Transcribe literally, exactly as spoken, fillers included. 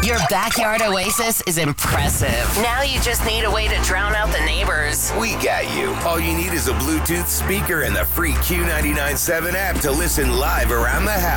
Your backyard oasis is impressive. Now you just need a way to drown out the neighbors. We got you. All you need is a Bluetooth speaker and the free Q ninety-nine point seven app to listen live around the house.